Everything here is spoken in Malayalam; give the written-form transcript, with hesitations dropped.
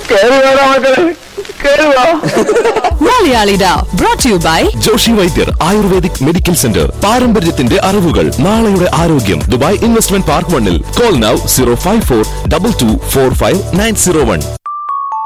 മലയാളിഡ brought to you by Joshi Vaidyar ayurvedic medical centre. പാരമ്പര്യത്തിന്റെ അറിവുകൾ, നാളെയുടെ ആരോഗ്യം. Dubai investment park 1. Call now 05422459901.